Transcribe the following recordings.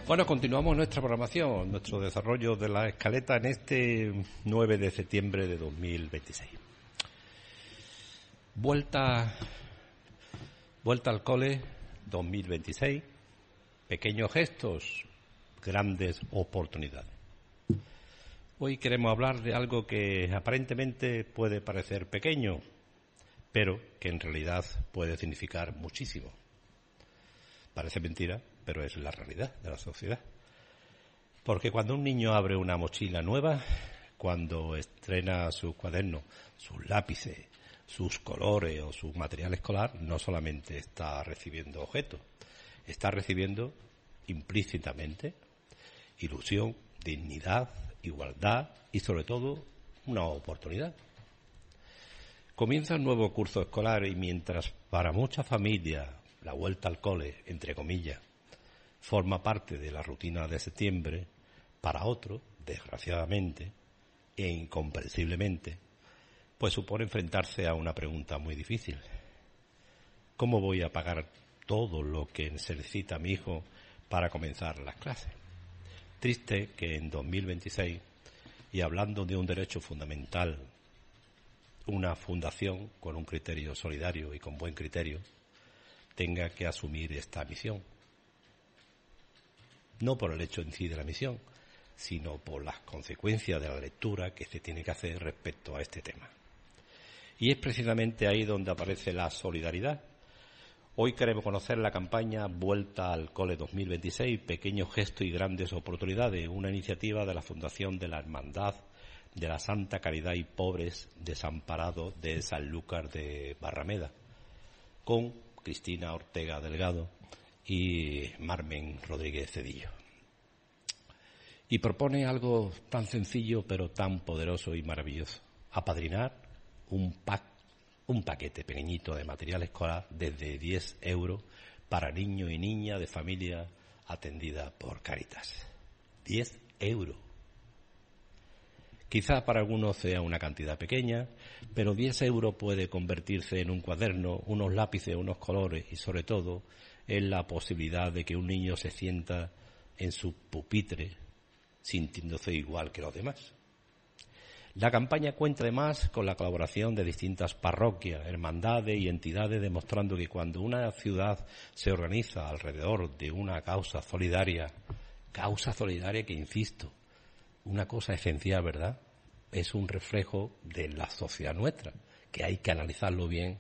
Bueno, continuamos nuestra programación, nuestro desarrollo de la escaleta en este 9 de septiembre de 2026. Vuelta al cole 2026, pequeños gestos, grandes oportunidades. Hoy queremos hablar de algo que aparentemente puede parecer pequeño, pero que en realidad puede significar muchísimo. Parece mentira, pero es la realidad de la sociedad. Porque cuando un niño abre una mochila nueva, cuando estrena sus cuadernos, sus lápices, sus colores o su material escolar, no solamente está recibiendo objetos, está recibiendo implícitamente ilusión, dignidad, igualdad y sobre todo una oportunidad. Comienza un nuevo curso escolar y mientras para muchas familias la vuelta al cole, entre comillas, forma parte de la rutina de septiembre, para otros, desgraciadamente e incomprensiblemente, pues supone enfrentarse a una pregunta muy difícil. ¿Cómo voy a pagar todo lo que se necesita mi hijo para comenzar las clases? Triste que en 2026, y hablando de un derecho fundamental, una fundación con un criterio solidario y con buen criterio, tenga que asumir esta misión. No por el hecho en sí de la misión, sino por las consecuencias de la lectura que se tiene que hacer respecto a este tema. Y es precisamente ahí donde aparece la solidaridad. Hoy queremos conocer la campaña Vuelta al Cole 2026, pequeños gestos y grandes oportunidades, una iniciativa de la Fundación de la Hermandad de la Santa Caridad y Pobres Desamparados de Sanlúcar de Barrameda, con Cristina Ortega Delgado y Marmen Rodríguez Cedillo. Y propone algo tan sencillo pero tan poderoso y maravilloso: apadrinar un paquete pequeñito de material escolar desde 10 euros para niños y niñas de familia atendida por Cáritas. 10 euros. Quizá para algunos sea una cantidad pequeña, pero 10 euros puede convertirse en un cuaderno, unos lápices, unos colores y sobre todo en la posibilidad de que un niño se sienta en su pupitre sintiéndose igual que los demás. La campaña cuenta además con la colaboración de distintas parroquias, hermandades y entidades, demostrando que cuando una ciudad se organiza alrededor de una causa solidaria que, insisto, una cosa esencial, ¿verdad?, es un reflejo de la sociedad nuestra, que hay que analizarlo bien,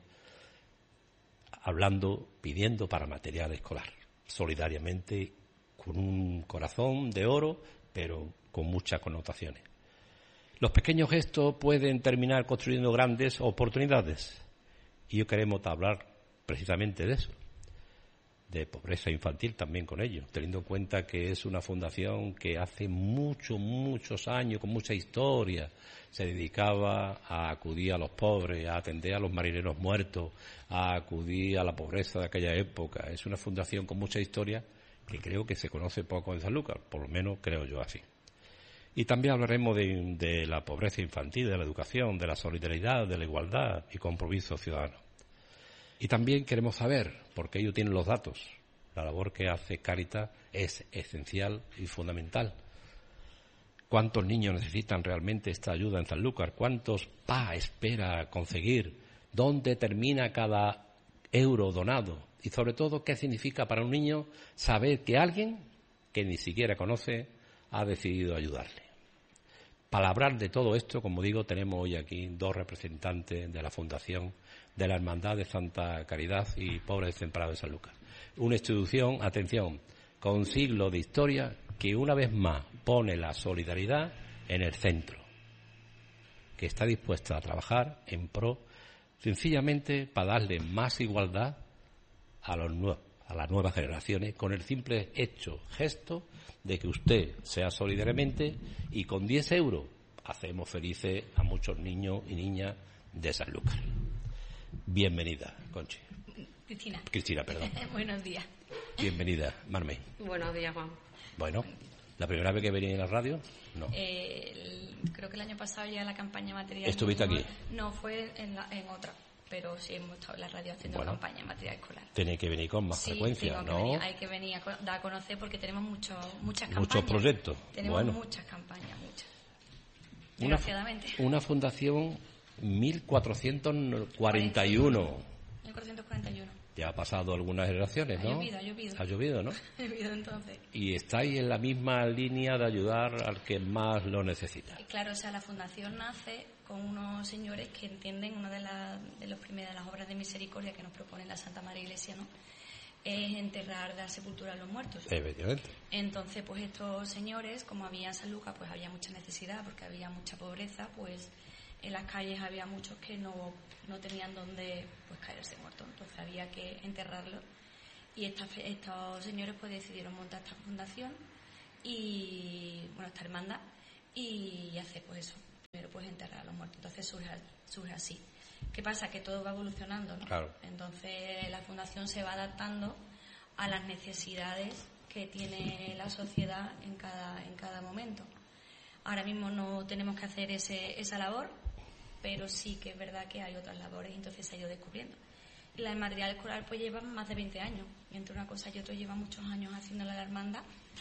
pidiendo para material escolar, solidariamente, con un corazón de oro, pero con muchas connotaciones. Los pequeños gestos pueden terminar construyendo grandes oportunidades, y hoy queremos hablar precisamente de eso, de pobreza infantil también con ello, teniendo en cuenta que es una fundación que hace muchos años, con mucha historia, se dedicaba a acudir a los pobres, a atender a los marineros muertos, a acudir a la pobreza de aquella época. Es una fundación con mucha historia que creo que se conoce poco en Sanlúcar, por lo menos creo yo así. Y también hablaremos de la pobreza infantil, de la educación, de la solidaridad, de la igualdad y compromiso ciudadano. Y también queremos saber, porque ellos tienen los datos, la labor que hace Cáritas es esencial y fundamental. ¿Cuántos niños necesitan realmente esta ayuda en Sanlúcar? ¿Cuántos PA espera conseguir? ¿Dónde termina cada euro donado? Y sobre todo, ¿qué significa para un niño saber que alguien que ni siquiera conoce ha decidido ayudarle? Para hablar de todo esto, como digo, tenemos hoy aquí dos representantes de la Fundación de la Hermandad de Santa Caridad y Pobres Desamparados de Sanlúcar. Una institución, atención, con siglos de historia que una vez más pone la solidaridad en el centro, que está dispuesta a trabajar en pro, sencillamente para darle más igualdad a las nuevas generaciones, con el simple gesto de que usted sea solidariamente, y con 10 euros hacemos felices a muchos niños y niñas de Sanlúcar. Bienvenida, Conchi. Cristina, perdón. Buenos días. Bienvenida, Marmen. Buenos días, Juan. Bueno, ¿la primera vez que venía en la radio? No. Creo que el año pasado ya la campaña material. ¿Estuviste aquí? No, fue en otra. pero sí hemos estado en la radio haciendo campaña en material escolar. Tiene que venir con más frecuencia, ¿no? Hay que venir a dar a conocer porque tenemos muchas campañas. Muchos proyectos. Tenemos muchas campañas, muchas. Desgraciadamente. Una fundación 1441. 1441. Ya ha pasado algunas generaciones, ¿no? Ha llovido. Ha llovido, ¿no? Ha llovido entonces. Y estáis en la misma línea de ayudar al que más lo necesita. Claro, o sea, la fundación nace con unos señores que entienden una de las obras de misericordia que nos propone la Santa Madre Iglesia, ¿no? Es enterrar, dar sepultura a los muertos. Evidentemente. Entonces, pues estos señores, como había en San Lucas, pues había mucha necesidad, porque había mucha pobreza, pues en las calles había muchos que no tenían dónde pues caerse muertos, entonces había que enterrarlos. Y estos señores pues decidieron montar esta fundación y, bueno, esta hermandad, y hacer pues eso, primero pues enterrar a los muertos. Entonces surge así. ¿Qué pasa? Que todo va evolucionando, ¿no? Claro. Entonces la fundación se va adaptando a las necesidades que tiene la sociedad en cada momento. Ahora mismo no tenemos que hacer esa labor, pero sí que es verdad que hay otras labores y entonces se ha ido descubriendo. El material escolar pues lleva más de 20 años, y entre una cosa y otra lleva muchos años haciéndole a la hermandad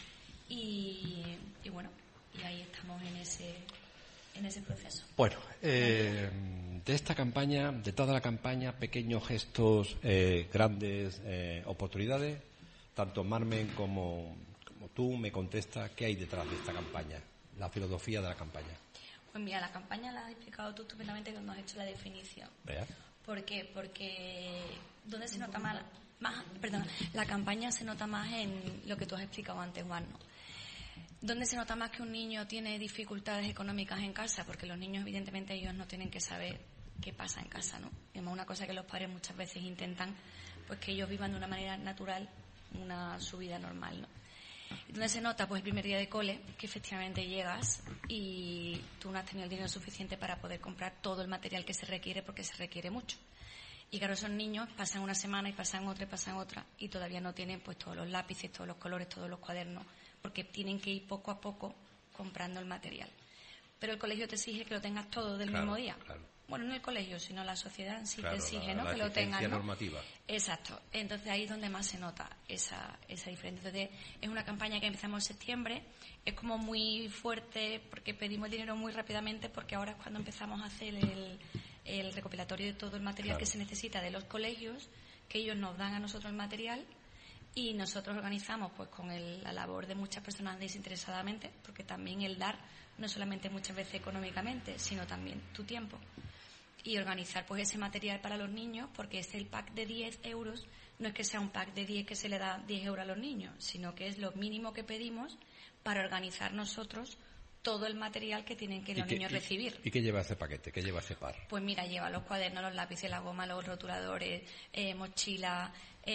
y bueno, y ahí estamos en ese proceso. Bueno, de esta campaña, de toda la campaña, pequeños gestos, grandes oportunidades, tanto Marmen como tú me contestas qué hay detrás de esta campaña, la filosofía de la campaña. Pues mira, la campaña la has explicado tú estupendamente cuando has hecho la definición. ¿Veas? ¿Por qué? Porque ¿dónde se nota más? La campaña se nota más en lo que tú has explicado antes, Juan, ¿no? ¿Dónde se nota más que un niño tiene dificultades económicas en casa? Porque los niños, evidentemente, ellos no tienen que saber qué pasa en casa, ¿no? Es una cosa que los padres muchas veces intentan, pues que ellos vivan de una manera natural su vida normal, ¿no? Donde se nota, pues el primer día de cole, que efectivamente llegas y tú no has tenido el dinero suficiente para poder comprar todo el material que se requiere, porque se requiere mucho. Y claro, esos niños pasan una semana y pasan otra y todavía no tienen pues todos los lápices, todos los colores, todos los cuadernos, porque tienen que ir poco a poco comprando el material. Pero el colegio te exige que lo tengas todo del mismo día. Claro. Bueno, no el colegio, sino la sociedad en sí te exige, ¿no? Que lo tengas, ¿no? Normativa. Exacto. Entonces ahí es donde más se nota esa diferencia. Entonces es una campaña que empezamos en septiembre, es como muy fuerte porque pedimos el dinero muy rápidamente, porque ahora es cuando empezamos a hacer el recopilatorio de todo el material que se necesita de los colegios, que ellos nos dan a nosotros el material y nosotros organizamos pues con la labor de muchas personas desinteresadamente, porque también el dar no solamente muchas veces económicamente, sino también tu tiempo. Y organizar pues ese material para los niños, porque es el pack de 10 euros, no es que sea un pack de 10 que se le da 10 euros a los niños, sino que es lo mínimo que pedimos para organizar nosotros todo el material que tienen que los niños recibir. ¿Y qué lleva ese paquete? ¿Qué lleva ese par? Pues mira, lleva los cuadernos, los lápices, la goma, los rotuladores, mochila,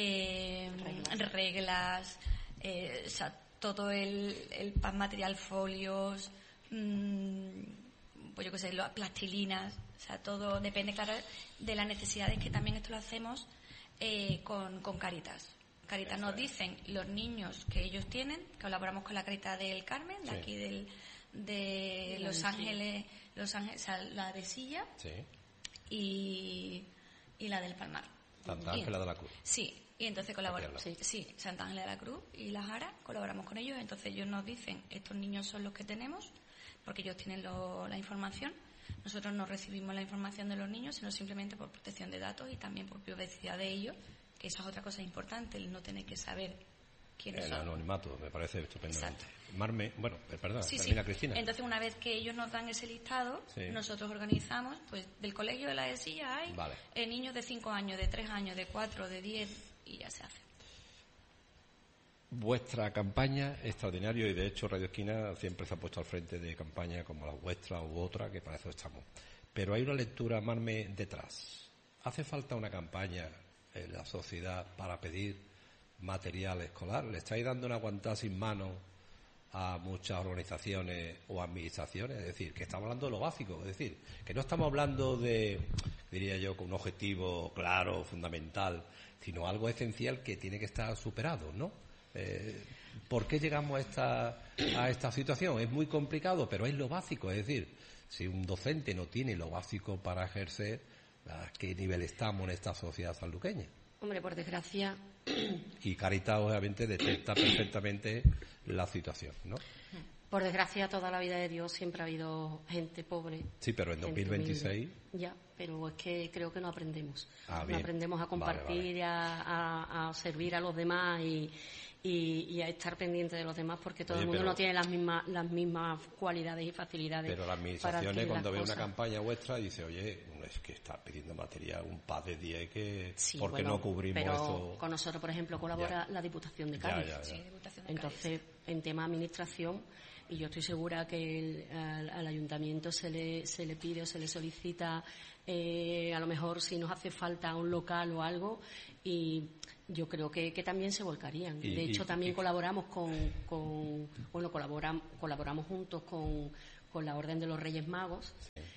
reglas, o sea, todo el material, folios, pues yo qué sé, plastilinas, o sea, todo depende, claro, de las necesidades, que también esto lo hacemos con Cáritas. Cáritas nos dicen los niños que ellos tienen, que colaboramos con la Cáritas del Carmen, de aquí de Los Ángeles, o sea, la de Silla y la del Palmar. Santa Ángela de la Cruz. Sí, y entonces colaboramos. Sí, Santa Ángela de la Cruz y La Jara, colaboramos con ellos. Entonces ellos nos dicen, estos niños son los que tenemos, porque ellos tienen la información. Nosotros no recibimos la información de los niños, sino simplemente por protección de datos y también por privacidad de ellos, que esa es otra cosa importante, el no tener que saber quiénes son. El anonimato, me parece estupendamente. Perdón, termina Cristina. Entonces, una vez que ellos nos dan ese listado, nosotros organizamos, pues del colegio de la ESIA hay niños de 5 años, de 3 años, de 4, de 10, y ya se hace. Vuestra campaña, extraordinario, y de hecho Radio Esquina siempre se ha puesto al frente de campañas como la vuestra u otra, que para eso estamos. Pero hay una lectura, Marme, detrás. ¿Hace falta una campaña en la sociedad para pedir material escolar? ¿Le estáis dando una aguantada sin mano a muchas organizaciones o administraciones? Es decir, que estamos hablando de lo básico, es decir, que no estamos hablando de, diría yo, con un objetivo claro, fundamental, sino algo esencial que tiene que estar superado, ¿no? ¿Por qué llegamos a esta situación? Es muy complicado, pero es lo básico. Es decir, si un docente no tiene lo básico para ejercer, ¿A qué nivel estamos en esta sociedad sanluqueña? Hombre, por desgracia... Y Cáritas, obviamente, detecta perfectamente la situación, ¿no? Por desgracia, toda la vida de Dios siempre ha habido gente pobre. Sí, pero en 2026... Ya, pero es que creo que no aprendemos. Bien. No aprendemos a compartir, vale. A servir a los demás y a estar pendiente de los demás, porque todo el mundo no tiene las mismas cualidades y facilidades. Pero las administraciones, cuando ve una campaña vuestra, dice, oye, es que está pidiendo material, un PAS de 10 que... Sí, ¿por qué no cubrimos pero eso? Con nosotros, por ejemplo, colabora la Diputación de Cádiz. Sí, Diputación de Entonces, Cádiz. En tema administración, y yo estoy segura que al ayuntamiento se le pide o se le solicita, a lo mejor si nos hace falta un local o algo, y yo creo que también se volcarían. De hecho, también colaboramos colaboramos juntos con la Orden de los Reyes Magos.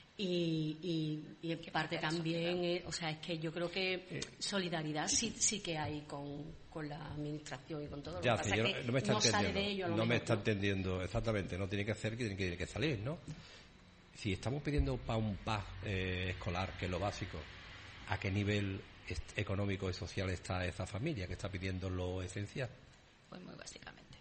Y en parte también, o sea, es que yo creo que solidaridad sí que hay con la administración y con todo. Lo que pasa es que no sale de ello. No me está entendiendo exactamente, no tiene que hacer, que tiene que salir, ¿no? Si estamos pidiendo para un PAS escolar, que es lo básico, ¿a qué nivel económico y social está esa familia que está pidiendo lo esencial? Pues muy básicamente.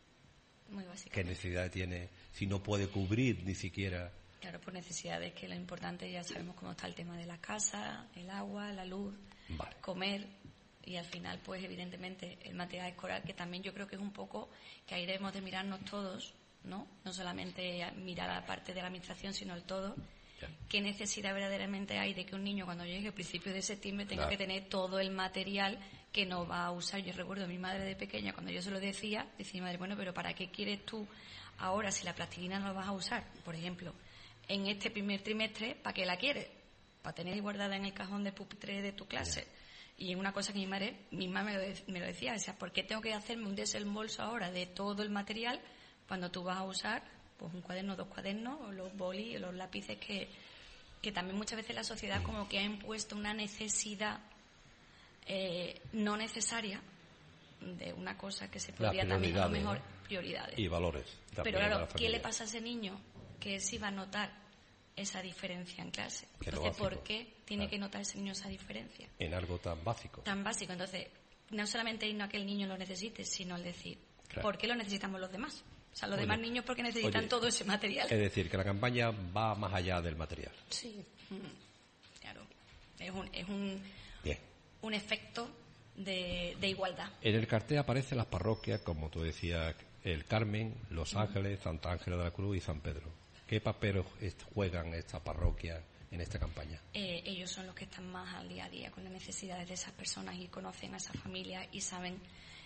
¿Qué necesidad tiene si no puede cubrir ni siquiera? Claro, por necesidades, que lo importante, ya sabemos cómo está el tema de la casa, el agua, la luz, comer, y al final, pues evidentemente, el material escolar, que también yo creo que es un poco que ahí debemos de mirarnos todos, ¿no? No solamente mirar la parte de la administración, sino el todo. ¿Qué necesidad verdaderamente hay de que un niño, cuando llegue a principios de septiembre, tenga que tener todo el material que no va a usar? Yo recuerdo a mi madre de pequeña, cuando yo se lo decía mi madre, bueno, pero ¿para qué quieres tú ahora, si la plastilina no la vas a usar, por ejemplo, en este primer trimestre? ¿Para qué la quieres? Para tener guardada en el cajón de pupitre de tu clase. Y una cosa que mi madre misma me lo decía, o sea, ¿por qué tengo que hacerme un desembolso ahora de todo el material cuando tú vas a usar pues un cuaderno, 2 cuadernos, o los bolis, o los lápices, que también muchas veces la sociedad como que ha impuesto una necesidad no necesaria de una cosa que se podría también, a lo mejor, prioridades. Y valores. Pero claro, ¿qué le pasa a ese niño? Que él sí va a notar esa diferencia en clase. Entonces, ¿por qué tiene que notar ese niño esa diferencia? En algo tan básico. Tan básico. Entonces, no solamente irnos a que el niño lo necesite, sino al decir, ¿por qué lo necesitamos los demás? O sea, los demás niños, porque necesitan todo ese material. Es decir, que la campaña va más allá del material. Sí, claro. Es un efecto de igualdad. En el cartel aparecen las parroquias, como tú decías, el Carmen, Los Ángeles, Santa Ángela de la Cruz y San Pedro. ¿Qué papel juegan estas parroquias en esta campaña? Ellos son los que están más al día a día con las necesidades de esas personas y conocen a esas familias y saben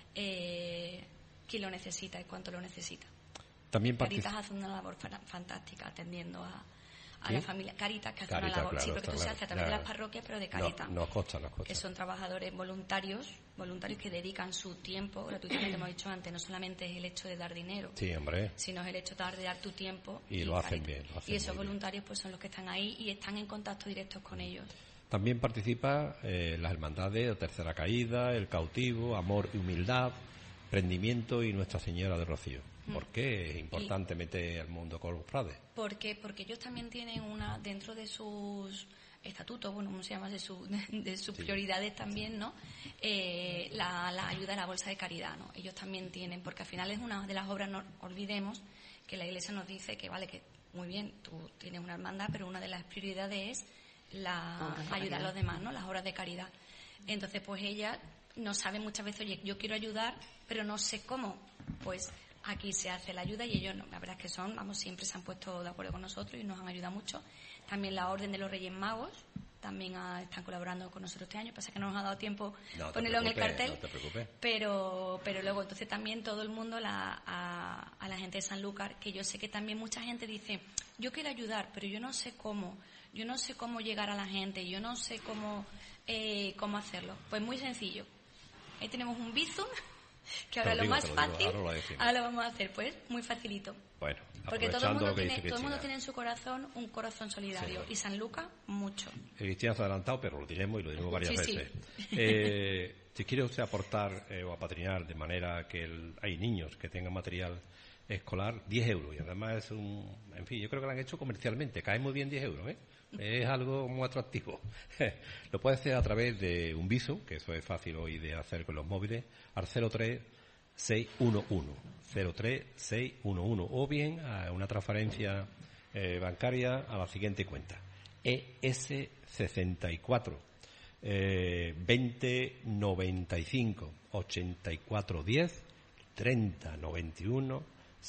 quién lo necesita y cuánto lo necesita. También Cáritas hace una labor fantástica atendiendo a la familia. Cáritas, que hace una labor, sí, porque se hace a través de las parroquias, pero de Cáritas. Nos consta. Que son trabajadores voluntarios que dedican su tiempo gratuitamente, hemos dicho antes, no solamente es el hecho de dar dinero, sino es el hecho de dar tu tiempo. Y lo hacen bien. Y esos voluntarios pues son los que están ahí y están en contacto directo con ellos. También participa las hermandades de Tercera Caída, El Cautivo, Amor y Humildad, Prendimiento y Nuestra Señora de Rocío. ¿Por qué es importante meter al mundo cofrades? Porque ellos también tienen dentro de sus estatutos, bueno, ¿cómo se llama? De sus prioridades también, ¿no? La ayuda a la bolsa de caridad, ¿no? Ellos también tienen, porque al final es una de las obras, no olvidemos que la Iglesia nos dice que vale, que muy bien, tú tienes una hermandad, pero una de las prioridades es la ayuda a los demás, ¿no? Las obras de caridad. Entonces, pues ellas no saben muchas veces, oye, yo quiero ayudar, pero no sé cómo. Pues aquí se hace la ayuda y ellos, la verdad es que siempre se han puesto de acuerdo con nosotros y nos han ayudado mucho. También la Orden de los Reyes Magos también están colaborando con nosotros este año. Pasa que no nos ha dado tiempo ponerlo en el cartel. No te preocupes. Pero luego, entonces también todo el mundo, a la gente de Sanlúcar, que yo sé que también mucha gente dice, yo quiero ayudar, pero yo no sé cómo. Yo no sé cómo llegar a la gente, yo no sé cómo hacerlo. Pues muy sencillo. Ahí tenemos un Bizum, que ahora lo más fácil, ahora lo vamos a hacer, pues muy facilito. Bueno, porque todo el mundo tiene en su corazón un corazón solidario, sí, y Sanlúcar mucho. Cristina se ha adelantado, pero lo diremos y lo diremos varias veces. Sí. Si quiere usted aportar o apadrinar de manera que hay niños que tengan material escolar, 10 euros. Y además es en fin, yo creo que lo han hecho comercialmente. Cae muy bien 10 euros, ¿eh? Es algo muy atractivo. Lo puede hacer a través de un Bizum, que eso es fácil hoy de hacer con los móviles, al 03611, o bien a una transferencia bancaria a la siguiente cuenta: ES64 2095 8410 3091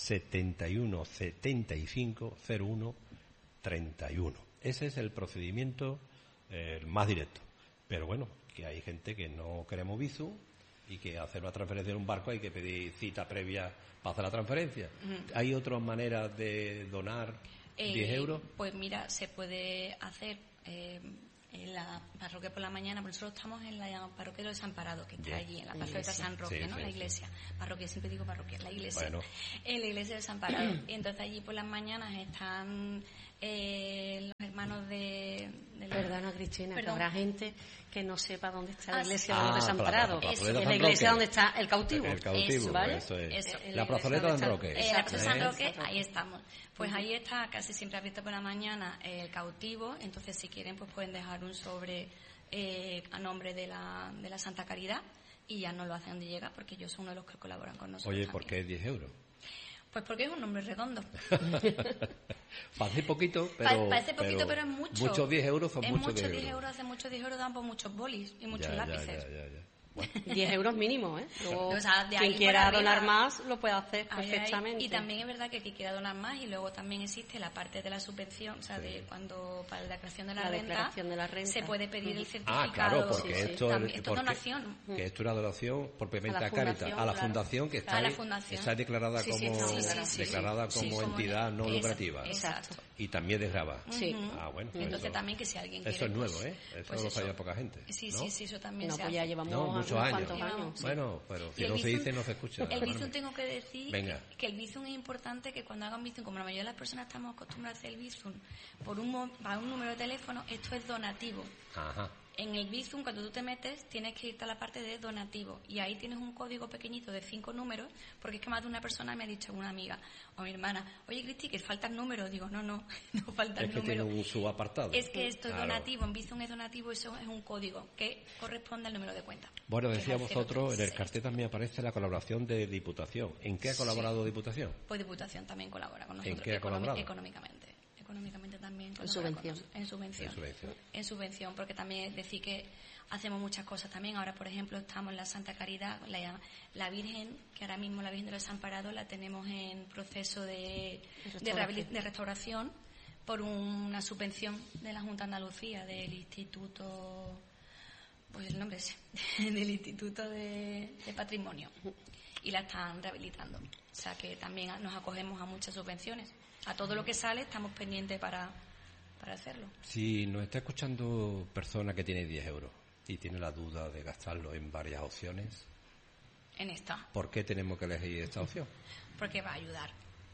7175 01 31. Ese es el procedimiento más directo. Pero bueno, que hay gente que no queremos Bizum y que hacer una transferencia en un barco hay que pedir cita previa para hacer la transferencia. ¿Hay otras maneras de donar 10 euros? Pues mira, se puede hacer en la parroquia por la mañana, porque nosotros estamos en la parroquia de los Desamparados, que está allí, en la plaza de San Roque, ¿no? La iglesia. Parroquia, siempre digo parroquia, la iglesia. Bueno. En la iglesia de Desamparados. Y entonces allí por las mañanas están los hermanos de Perdona, Cristina, Perdón. que habrá gente que no sepa dónde está la iglesia de los Claro, Desamparados. la Es plazoleta la San iglesia Roque. donde está el cautivo. El cautivo, Eso, ¿vale? eso es. Eso. La plazoleta de San Roque. La plaza de San Roque, Exacto. ahí estamos. Pues ahí está casi siempre abierto por la mañana el cautivo. Entonces, si quieren, pues pueden dejar un sobre a nombre de la Santa Caridad y ya nos lo hacen de llegar, porque ellos son uno de los que colaboran con nosotros. Oye, también. ¿por qué 10 euros? Pues porque es un nombre redondo. Parece poquito, pero... Parece poquito, pero es mucho. Muchos 10 euros son es muchos mucho 10 euros. Hace muchos 10 euros dan por muchos bolis y muchos Ya, lápices. ya. 10 euros mínimo, ¿eh? Luego, O sea, de ahí quien quiera para arriba. donar más lo puede hacer Ahí, perfectamente. y también es verdad que quien quiera donar más, y luego también existe la parte de la subvención, o sea, de cuando para la declaración de la declaración de la renta. se puede pedir el Ah, certificado. claro, porque Sí, sí. esto También, esto es porque- donación. que esto es una donación propiamente A la a Cáritas, fundación, a la claro. fundación que está, A la fundación. está declarada Sí, sí, como está declarada. Sí, como como entidad no eso, lucrativa Exacto. y también desgrava. Sí. Ah, bueno, pues Entonces eso, también que si alguien quiere... eso es nuevo, pues- ¿eh? Eso pues lo eso. sabía poca gente. Sí, ¿no? sí, sí, eso también No, se pues ya hace. llevamos No, muchos unos años. cuantos años. sí. Bueno, pero si Y el no se Bizum- dice no se escucha. El Carmen. Bizum tengo que decir Venga. que el Bizum es importante, que cuando hagan Bizum, como la mayoría de las personas estamos acostumbradas a hacer el Bizum por a un número de teléfono, esto es donativo. Ajá. En el Bizum, cuando tú te metes, tienes que irte a la parte de donativo y ahí tienes un código pequeñito de 5 números, porque es que más de una persona me ha dicho, una amiga o mi hermana, oye Cristi, que faltan números. Digo, no faltan Es que tiene números. un subapartado. Es que esto es Claro. donativo, en Bizum es donativo, eso es un código que corresponde al número de cuenta. Bueno, que es decía el vosotros, en el 036. cartel también aparece la colaboración de Diputación. ¿En qué ha colaborado Diputación? Pues Diputación también colabora con nosotros. ¿En qué ha colaborado? Económicamente también En colabora subvención. con nosotros. En subvención. En subvención. En subvención, porque también es decir que hacemos muchas cosas también. Ahora, por ejemplo, estamos en la Santa Caridad, la Virgen, que ahora mismo la Virgen de los Desamparados la tenemos en proceso de restauración por una subvención de la Junta de Andalucía, del Instituto, pues el nombre es, del Instituto de Patrimonio, y la están rehabilitando. O sea que también nos acogemos a muchas subvenciones. A todo lo que sale estamos pendientes para hacerlo. Si nos está escuchando persona que tiene 10 euros y tiene la duda de gastarlo en varias opciones, En esta, ¿por qué tenemos que elegir esta opción? porque va a ayudar.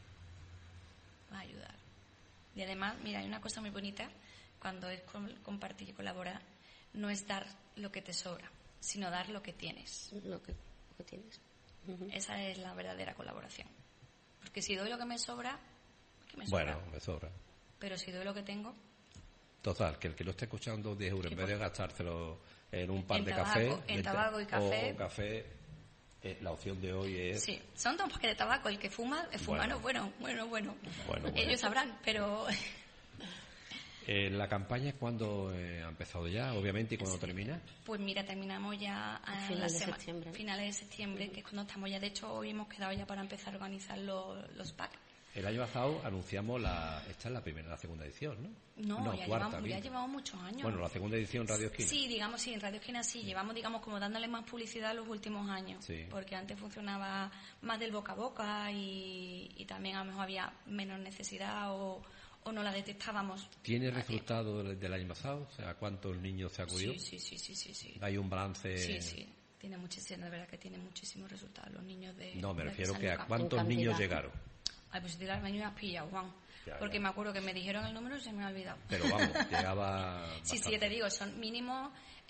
Y además, mira, hay una cosa muy bonita cuando es compartir y colaborar, no es dar lo que te sobra, sino dar lo que tienes. Lo que tienes. Esa es la verdadera colaboración. Porque si doy lo que me sobra, ¿qué me sobra? Bueno, me sobra. Pero si doy lo que tengo, Total, que el que lo esté escuchando 10 euros, en vez de gastárselo en un par En de tabaco, café... en tabaco y café. O café, la opción de hoy es... sí, son dos paquetes de tabaco. El que fuma, el fumano, bueno. Bueno. Ellos sabrán, pero... ¿La campaña cuándo ha empezado ya, obviamente, y cuándo termina? Pues mira, terminamos ya a Finales de septiembre. finales de septiembre, que es cuando estamos ya. De hecho, hoy hemos quedado ya para empezar a organizar los packs. El año pasado anunciamos esta es la segunda edición, ¿no? No, cuarta, ya llevamos muchos años. Bueno, la segunda edición Radio Esquina. Sí, digamos, sí, en Radio Esquina sí. Llevamos, como dándole más publicidad los últimos años. Sí. Porque antes funcionaba más del boca a boca y también a lo mejor había menos necesidad o no la detectábamos. ¿Tiene resultado del año pasado? O sea, ¿cuántos niños se acudió? Sí. ¿Hay un balance? Sí. Tiene muchísimo, de verdad que tiene muchísimos resultados los niños de... No, me de refiero San que a Lucas. cuántos En niños cantidad. llegaron. Ay, pues si te la me has pillado, Juan. Ya, Porque ya. me acuerdo que me dijeron el número y se me ha olvidado. Pero vamos, llegaba... Sí, bastante. te digo, son mínimo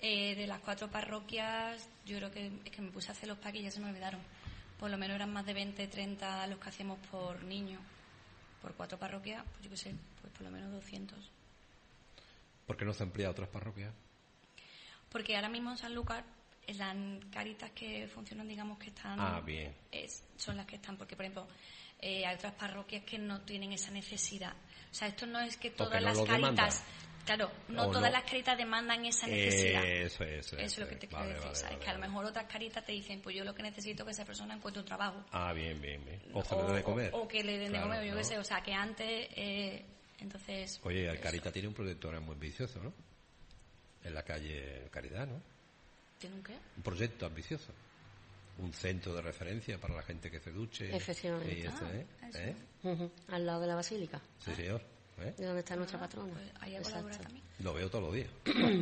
De las 4 parroquias, yo creo que es que me puse a hacer los packs y ya se me olvidaron. Por lo menos eran más de 20, 30 los que hacemos por niño. Por 4 parroquias, pues yo qué sé, pues por lo menos 200. ¿Por qué no se amplía a otras parroquias? Porque ahora mismo en Sanlúcar, las caritas que funcionan, digamos que están... bien. Son las que están, porque por ejemplo, hay otras parroquias que no tienen esa necesidad. O sea, esto no es que todas las caritas... Claro, no todas las caritas demandan esa necesidad. Eso es lo que te quiero decir. ¿Sabes? Que a lo mejor otras caritas te dicen, pues yo lo que necesito es que esa persona encuentre un trabajo. Bien. O se le dé de comer. O que le den de comer, yo qué sé. O sea, que antes, entonces... Oye, el Carita tiene un proyecto ahora muy ambicioso, ¿no? En la calle Caridad, ¿no? ¿Tiene un qué? Un proyecto ambicioso. Un centro de referencia para la gente que se duche. Efectivamente. Al lado de la basílica. Sí, señor. ¿De dónde está nuestra patrona? Pues ahí a colaborar también. Lo veo todos los días.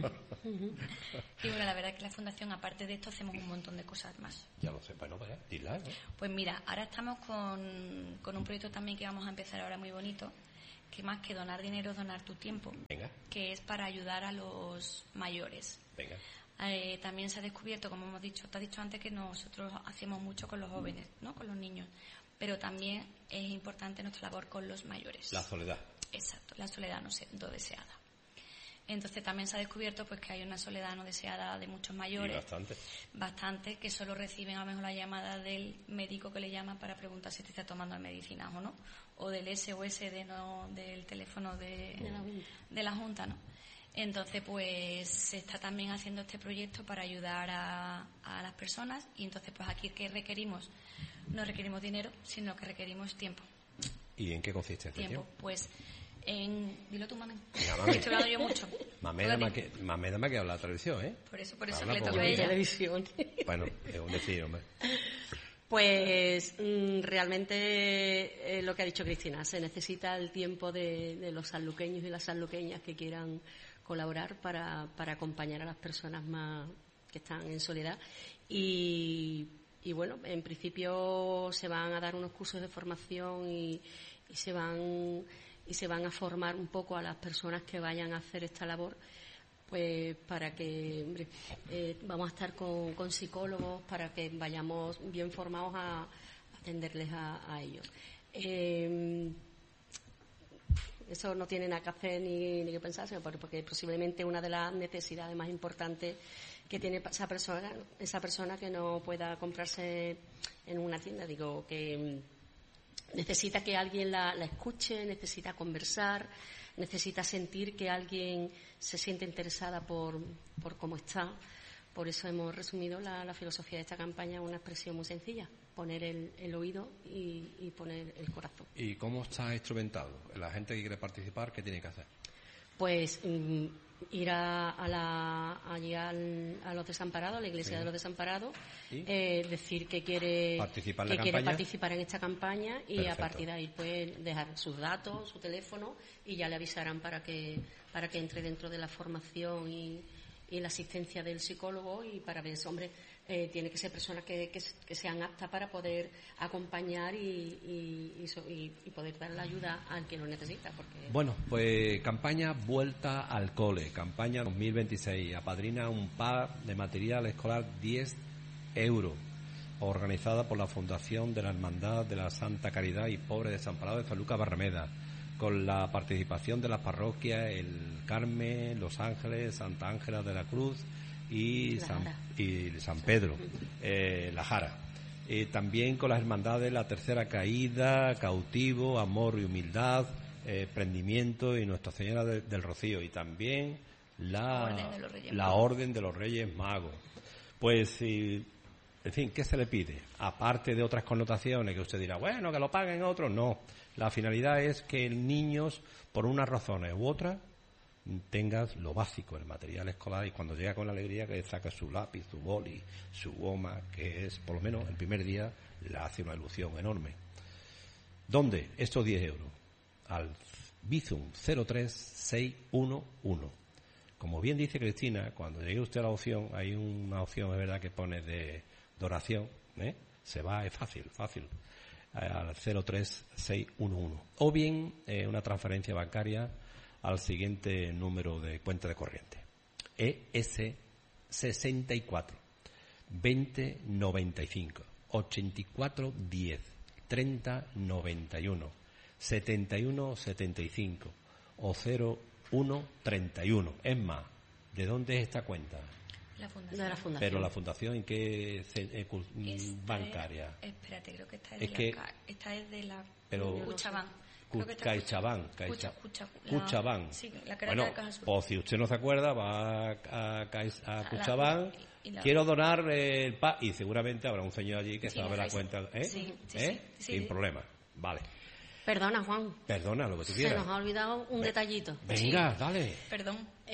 Y bueno, la verdad es que la Fundación, aparte de esto, hacemos un montón de cosas más. Ya lo sé, bueno, pues dila, ¿no? Pues mira, ahora estamos con un proyecto también que vamos a empezar ahora muy bonito, que más que donar dinero es donar tu tiempo. Venga. Que es para ayudar a los mayores. Venga. También se ha descubierto, como hemos dicho, te has dicho antes que nosotros hacemos mucho con los jóvenes, ¿no? Con los niños. Pero también es importante nuestra labor con los mayores. La soledad. Exacto, la soledad no deseada. Entonces también se ha descubierto pues que hay una soledad no deseada de muchos mayores. Y bastante, que solo reciben a lo mejor la llamada del médico que le llama para preguntar si te está tomando medicinas o no, o del SOS del teléfono de la Junta, ¿no? Entonces pues se está también haciendo este proyecto para ayudar a las personas, y entonces pues aquí que requerimos, no requerimos dinero, sino que requerimos tiempo. ¿Y en qué consiste este tiempo? Pues dilo tú, mami. Mami. Estoy hablando yo mucho. Mameda me que habla la televisión, ¿eh? Por eso Habla le con toca a ella. Televisión. Bueno, es un decir, hombre. Pues realmente lo que ha dicho Cristina, se necesita el tiempo de los sanluqueños y las sanluqueñas que quieran colaborar para acompañar a las personas más que están en soledad. Y bueno, en principio se van a dar unos cursos de formación y se van a formar un poco a las personas que vayan a hacer esta labor, pues para que vamos a estar con psicólogos para que vayamos bien formados a atenderles a ellos. Eso no tiene nada que hacer ni que pensar, sino porque posiblemente una de las necesidades más importantes que tiene esa persona que no pueda comprarse en una tienda, digo, que necesita que alguien la escuche, necesita conversar, necesita sentir que alguien se siente interesada por cómo está. Por eso hemos resumido la filosofía de esta campaña en una expresión muy sencilla: poner el oído y poner el corazón. ¿Y cómo está instrumentado? La gente que quiere participar, ¿qué tiene que hacer? Pues ir allí a los desamparados, a la iglesia de los desamparados, decir que quiere participar en esta campaña y Perfecto. a partir de ahí pues dejar sus datos, su teléfono, y ya le avisarán para que entre dentro de la formación y la asistencia del psicólogo, y para ver, hombre, tiene que ser personas que sean aptas para poder acompañar y poder dar la ayuda al que lo necesita. Porque... Bueno, pues campaña Vuelta al Cole, campaña 2026, apadrina un par de material escolar 10 euros, organizada por la Fundación de la Hermandad de la Santa Caridad y Pobre Desamparado de Sanlúcar Barrameda, con la participación de las parroquias El Carmen, Los Ángeles, Santa Ángela de la Cruz y San Pedro, La Jara. También con las hermandades La Tercera Caída, Cautivo, Amor y Humildad, Prendimiento y Nuestra Señora del Rocío, y también la Orden de los Reyes Magos. Pues, en fin, ¿qué se le pide? Aparte de otras connotaciones que usted dirá, bueno, que lo paguen otros, no. La finalidad es que niños, por unas razones u otras, tengas lo básico, el material escolar, y cuando llega con la alegría que saca su lápiz, su boli, su goma, que es, por lo menos, el primer día le hace una ilusión enorme. ¿Dónde? Estos 10 euros. Al Bizum 03611. Como bien dice Cristina, cuando llegue usted a la opción, hay una opción, es verdad, que pone de oración, se va, es fácil, al 03611. O bien una transferencia bancaria al siguiente número de cuenta de corriente: ES 64 20 95, 84 10, 30 91, 71 75 o 01 31. Es más, ¿de dónde es esta cuenta? La fundación. De la fundación. Pero la fundación, ¿en qué bancaria? Espérate, creo que esta es de la pero Cuchabán. CaixaBank. Cuchabán. Sí, la que bueno, era de Caja Sur. pues si usted no se acuerda, va a Cuchabán. Y Quiero donar el y seguramente habrá un señor allí que Sí, sabe la la Caixa. cuenta. ¿Eh? Sí, ¿Eh? Sin sí. problema. Vale. Perdona, Juan. Perdona, lo que tú Se quieras. nos ha olvidado un detallito. Venga, dale. Perdón.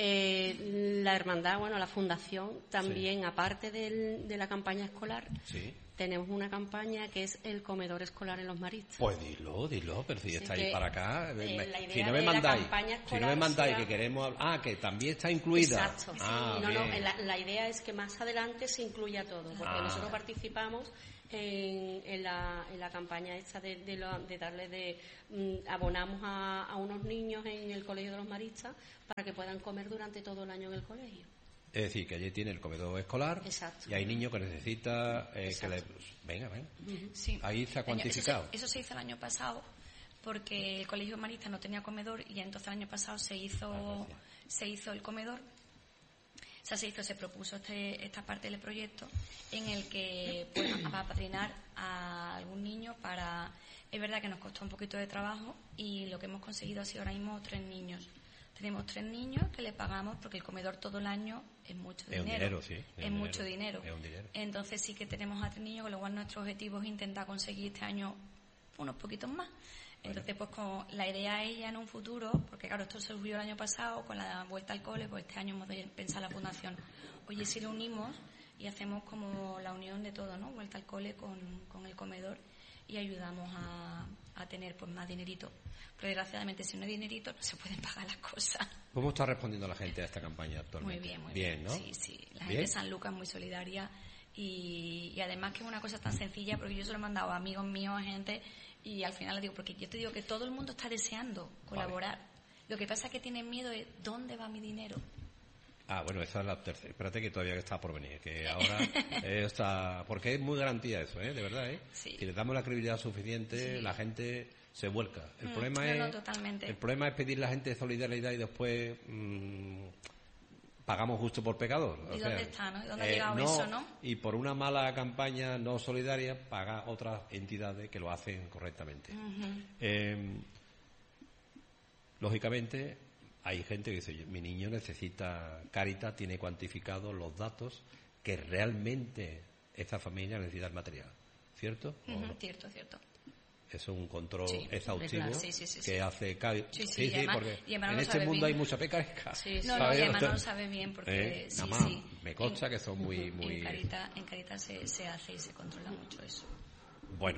La hermandad, la fundación, también, aparte de la campaña escolar, Sí. tenemos una campaña que es el comedor escolar en los maristas. Pues dilo, pero si Sí, estáis que, para acá, la idea si no me de la mandáis, campaña si no me escolar mandáis sea- que queremos, que también está incluida. Exacto. Ah, Sí, bien. la idea es que más adelante se incluya todo, porque nosotros participamos en la campaña esta de darle abonamos a unos niños en el Colegio de los Maristas para que puedan comer durante todo el año en el colegio. Es decir, que allí tiene el comedor escolar. Exacto. Y hay niños que necesitan que le... Venga. Sí. Ahí se ha cuantificado. Eso se hizo el año pasado porque el Colegio Marista no tenía comedor y entonces el año pasado se hizo el comedor. O sea, se propuso esta parte del proyecto en el que va a apadrinar a algún niño para... Es verdad que nos costó un poquito de trabajo y lo que hemos conseguido ha sido ahora mismo 3 niños. Tenemos 3 niños que le pagamos porque el comedor todo el año es mucho dinero. Es un dinero, sí. Es mucho dinero. Es un dinero. Entonces sí que tenemos a 3 niños, con lo cual nuestro objetivo es intentar conseguir este año unos poquitos más. Entonces, pues con la idea es ya en un futuro, porque claro, esto se surgió el año pasado con la vuelta al cole, pues este año hemos de pensar la fundación. Oye, si lo unimos y hacemos como la unión de todo, ¿no? Vuelta al cole con el comedor y ayudamos a tener pues más dinerito. Pero desgraciadamente si no hay dinerito no se pueden pagar las cosas. ¿Cómo está respondiendo la gente a esta campaña actualmente? Muy bien, muy bien. ¿No? Sí. La gente de San Lucas es muy solidaria y además que es una cosa tan sencilla, porque yo se lo he mandado a amigos míos, a gente, y al final les digo, porque yo te digo que todo el mundo está deseando colaborar. Vale. Lo que pasa es que tienen miedo de ¿dónde va mi dinero? Bueno, esa es la tercera. Espérate que todavía está por venir, que ahora está... Porque es muy garantía eso, de verdad, Sí. Si le damos la credibilidad suficiente, la gente se vuelca. El problema totalmente. El problema es pedir a la gente solidaridad y después pagamos justo por pecador. ¿Y dónde está, no? ¿Y dónde ha llegado eso, no? Y por una mala campaña no solidaria paga otras entidades que lo hacen correctamente. Lógicamente hay gente que dice, mi niño necesita, Cáritas tiene cuantificados los datos que realmente esta familia necesita el material, ¿cierto? Cierto. Eso es un control Sí, exhaustivo que hace Cáritas. Sí, porque además en este mundo hay mucha pecaresca. Sí. No, y además no lo sabe bien porque nada más, me consta que son muy... En Cáritas se hace y se controla mucho eso. Bueno,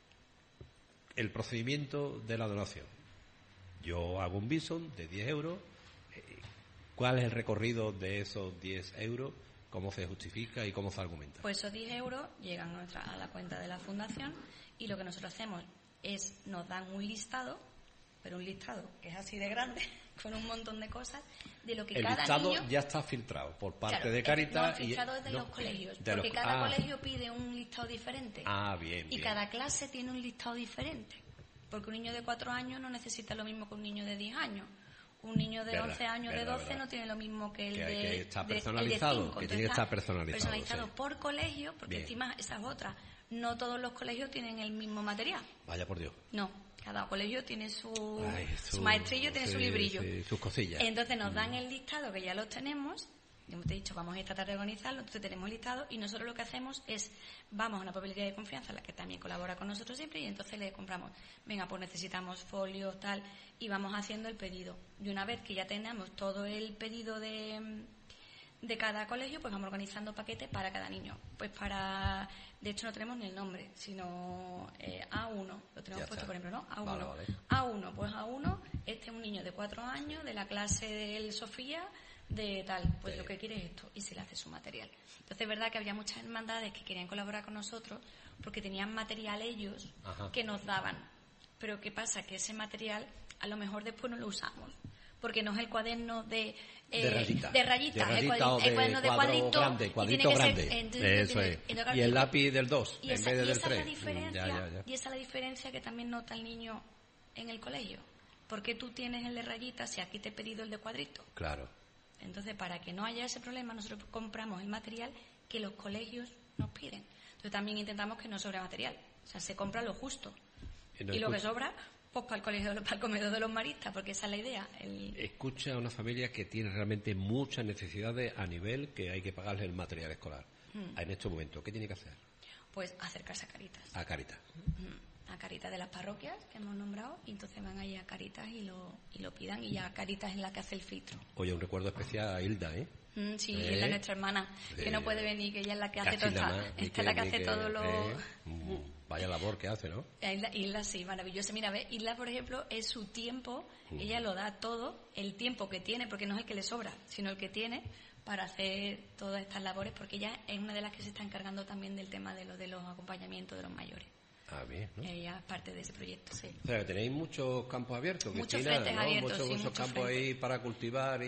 el procedimiento de la donación. Yo hago un bison de 10 euros. ¿Cuál es el recorrido de esos 10 euros? ¿Cómo se justifica y cómo se argumenta? Pues esos 10 euros llegan a la cuenta de la fundación y lo que nosotros hacemos es nos dan un listado, pero un listado que es así de grande, con un montón de cosas, de lo que el cada listado niño... ya está filtrado por parte Claro, de Cáritas. El listado es de los colegios, porque los, cada colegio pide un listado diferente. Bien. Y cada clase tiene un listado diferente. Porque un niño de 4 años no necesita lo mismo que un niño de 10 años. Un niño de 11 años, de 12, no tiene lo mismo que el de 5. Que está personalizado, que tiene que estar personalizado. Por colegio, porque encima esa es otra. No todos los colegios tienen el mismo material. Vaya por Dios. No, cada colegio tiene su maestrillo, tiene su librillo. Sus cosillas. Entonces nos dan el listado, que ya los tenemos. Como te he dicho, vamos a tratar de organizarlo, entonces tenemos listado y nosotros lo que hacemos es, vamos a una papelería de confianza, la que también colabora con nosotros siempre, y entonces le compramos, venga, pues necesitamos folios, tal, y vamos haciendo el pedido. Y una vez que ya tenemos todo el pedido de cada colegio, pues vamos organizando paquetes para cada niño. Pues de hecho no tenemos ni el nombre, sino A1, lo tenemos puesto, por ejemplo, ¿no? A1. Vale. A1, pues A1, este es un niño de 4 años, de la clase del Sofía, de tal, pues lo que quiere es esto, y se le hace su material. Entonces es verdad que había muchas hermandades que querían colaborar con nosotros porque tenían material ellos que nos daban. Pero ¿qué pasa? Que ese material a lo mejor después no lo usamos, porque no es el cuaderno de rayita. De rayita, o el de cuaderno de cuadro cuadrito. grande, cuadrito grande. Eso es. Y el lápiz del 2 en vez del 3. Y esa es la diferencia que también nota el niño en el colegio. Porque tú tienes el de rayita si aquí te he pedido el de cuadrito. Claro. Entonces, para que no haya ese problema, nosotros compramos el material que los colegios nos piden. Entonces, también intentamos que no sobre material. O sea, se compra lo justo. Y lo que sobra, pues para el colegio, para el comedor de los maristas, porque esa es la idea. Escucha a una familia que tiene realmente muchas necesidades a nivel que hay que pagarle el material escolar. En este momento, ¿qué tiene que hacer? Pues acercarse a Caritas. A Caritas. A Caritas de las parroquias que hemos nombrado, y entonces van ahí a Caritas y lo pidan, y ya Caritas es la que hace el filtro. Oye, un recuerdo especial a Hilda, ¿eh? Sí, Hilda, nuestra hermana, que no puede venir, que ella es la que hace todo la que hace todo lo... Vaya labor que hace, ¿no? Hilda sí, maravillosa. Mira, ve, Hilda, por ejemplo, es su tiempo, ella lo da todo, el tiempo que tiene, porque no es el que le sobra, sino el que tiene para hacer todas estas labores, porque ella es una de las que se está encargando también del tema de los acompañamientos de los mayores. Ah, bien, ¿no? Ella es parte de ese proyecto, sí. O sea, que tenéis muchos campos abiertos, muchos Cristina, frentes ¿no? abiertos, Muchos campos ahí para cultivar.